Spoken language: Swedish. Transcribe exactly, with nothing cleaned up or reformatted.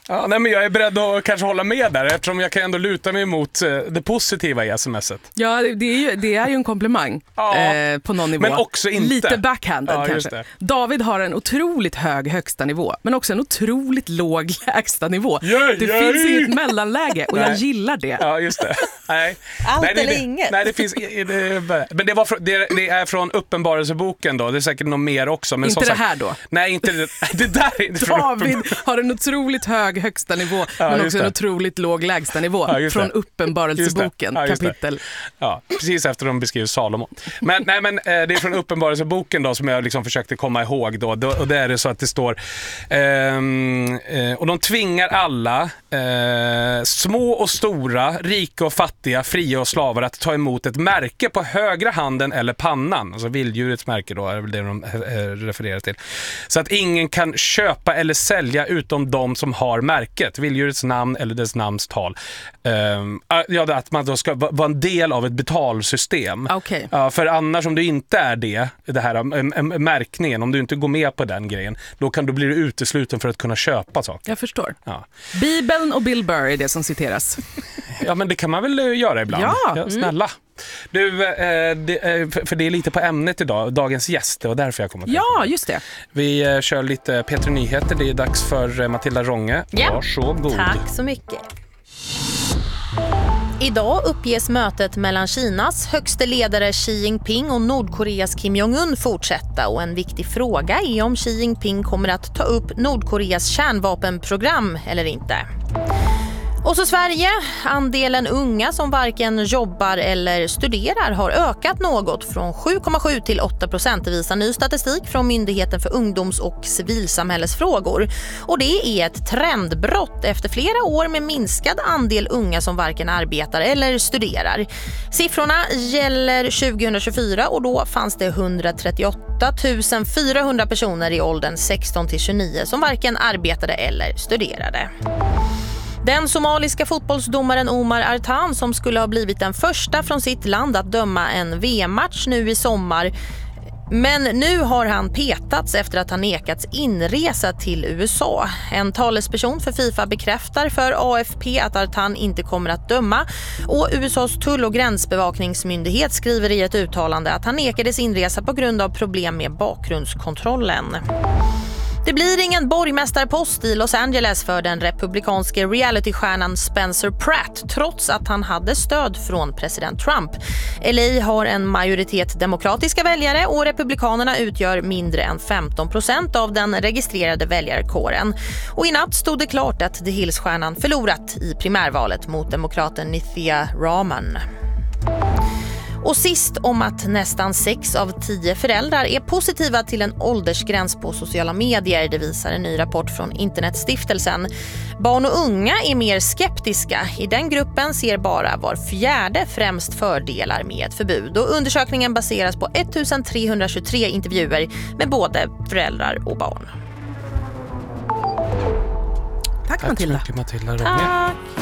Ja, nej, men jag är beredd att kanske hålla med där eftersom jag kan ändå luta mig mot eh, det positiva i smset. Ja, det är ju, det är ju en komplimang ja. eh, på någon nivå. Men också inte. Lite backhanded ja, kanske. David har en otroligt hög högsta nivå, men också en otroligt låg lägsta nivå. Yeah, det yeah. finns inget mellanläge och nej. jag gillar det. Ja, just det. Nej. Allt nej, det, eller det, inget. Nej, det finns... Det, men det, var, det, det är från Uppenbarelseboken då. Det är säkert något mer också. Men inte som det sagt, här då? Nej, inte det. Det där är inte från David har en otroligt hög högsta nivå, ja, men också det. en otroligt låg lägsta nivå. Ja, från Uppenbarelseboken, ja, kapitel. Ja, precis efter de beskriver Salomo. Men, nej, men det är från Uppenbarelseboken då som jag liksom försökte komma ihåg då. Och det är det så att det står ehm, eh, och de tvingar alla eh, små och stora, rika och fattiga, fria och slavar att ta emot ett märke på högra handen eller pannan. Alltså vilddjurets märke då är väl det de eh, refererar till. Så att ingen kan köpa eller sälja utom de som har märket, vilddjurets namn eller dess namns tal. Um, ja, att man då ska vara en del av ett betalsystem. Okay. Ja, för annars om du inte är det, det här um, um, märkningen, om du inte går med på den grejen, då kan du bli utesluten för att kunna köpa saker. Jag förstår. Ja. Bibeln och Bill Burr är det som citeras. Ja, men det kan man väl göra ibland. Ja. Ja, snälla. Mm. Du, eh, det, eh, för det är lite på ämnet idag, dagens gäst, och därför jag kommer till. Ja, just det. Vi eh, kör lite P tre Nyheter, det är dags för eh, Matilda Ronge. Ja. Varsågod. Tack så mycket. Idag uppges mötet mellan Kinas högste ledare Xi Jinping och Nordkoreas Kim Jong-Un fortsätta, och en viktig fråga är om Xi Jinping kommer att ta upp Nordkoreas kärnvapenprogram eller inte. Och så Sverige, andelen unga som varken jobbar eller studerar har ökat något från sju komma sju till åtta procent. Det visar ny statistik från Myndigheten för ungdoms- och civilsamhällesfrågor. Och det är ett trendbrott efter flera år med minskad andel unga som varken arbetar eller studerar. Siffrorna gäller tjugohundratjugofyra och då fanns det etthundratrettioåtta tusen fyrahundra personer i åldern sexton till tjugonio som varken arbetade eller studerade. Den somaliska fotbollsdomaren Omar Artan, som skulle ha blivit den första från sitt land att döma en V M-match nu i sommar. Men nu har han petats efter att han nekats inresa till U S A. En talesperson för FIFA bekräftar för A F P att Artan inte kommer att döma. Och U S As tull- och gränsbevakningsmyndighet skriver i ett uttalande att han nekades inresa på grund av problem med bakgrundskontrollen. Det blir ingen borgmästarpost i Los Angeles för den republikanske realitystjärnan Spencer Pratt, trots att han hade stöd från president Trump. L A har en majoritet demokratiska väljare och republikanerna utgör mindre än femton procent av den registrerade väljarkåren. Och i natt stod det klart att The Hills-stjärnan förlorat i primärvalet mot demokraten Nithya Raman. Och sist om att nästan sex av tio föräldrar är positiva till en åldersgräns på sociala medier. Det visar en ny rapport från Internetstiftelsen. Barn och unga är mer skeptiska. I den gruppen ser bara var fjärde främst fördelar med ett förbud. Och undersökningen baseras på ettusentrehundratjugotre intervjuer med både föräldrar och barn. Tack, Tack Matilda. Tack Matilda Ronge. Tack.